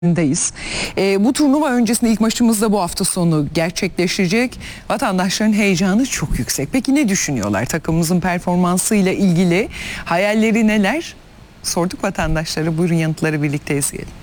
Deyiz. Bu turnuva öncesinde ilk maçımız da bu hafta sonu gerçekleşecek. Vatandaşların heyecanı çok yüksek. Peki ne düşünüyorlar takımımızın performansıyla ilgili? Hayalleri neler? Sorduk vatandaşlara. Buyurun yanıtları birlikte izleyelim.